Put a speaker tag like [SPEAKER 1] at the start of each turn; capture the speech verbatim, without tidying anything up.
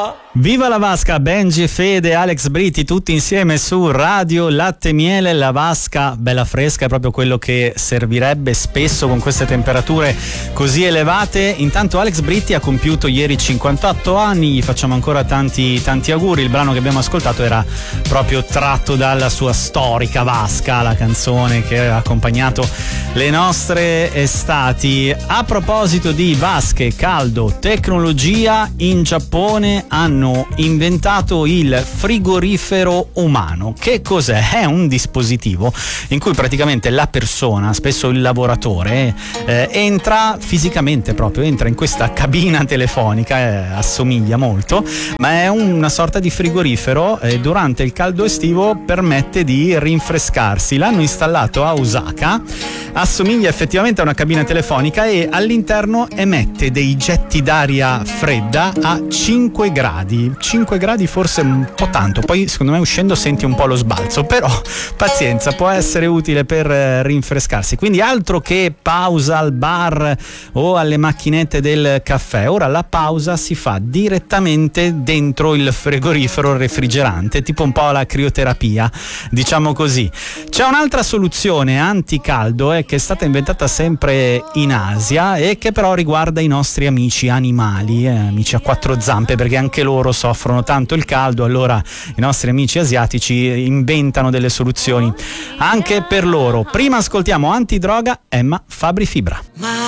[SPEAKER 1] Viva la vasca, Benji e Fede, Alex Britti, tutti insieme su Radio Latte Miele. La vasca bella fresca è proprio quello che servirebbe spesso con queste temperature così elevate. Intanto Alex Britti ha compiuto ieri cinquantotto anni, gli facciamo ancora tanti tanti auguri. Il brano che abbiamo ascoltato era proprio tratto dalla sua storica vasca, la canzone che ha accompagnato le nostre estati. A proposito di vasche, caldo, tecnologia, in Giappone hanno inventato il frigorifero umano. Che cos'è? È un dispositivo in cui praticamente la persona, spesso il lavoratore, eh, entra fisicamente, proprio entra in questa cabina telefonica, eh, assomiglia molto, ma è una sorta di frigorifero e eh, durante il caldo estivo permette di rinfrescarsi. L'hanno installato a Osaka, assomiglia effettivamente a una cabina telefonica e all'interno emette dei getti d'aria fredda a cinque gradi. cinque gradi forse un po' tanto, poi secondo me uscendo senti un po' lo sbalzo, però pazienza, può essere utile per rinfrescarsi. Quindi altro che pausa al bar o alle macchinette del caffè, ora la pausa si fa direttamente dentro il frigorifero refrigerante, tipo un po' la crioterapia, diciamo così. C'è un'altra soluzione anticaldo eh, che è stata inventata sempre in Asia e che però riguarda i nostri amici animali, eh, amici a quattro zampe, perché anche loro soffrono tanto il caldo, allora i nostri amici asiatici inventano delle soluzioni anche per loro. Prima ascoltiamo Antidroga, Emma Fabri Fibra.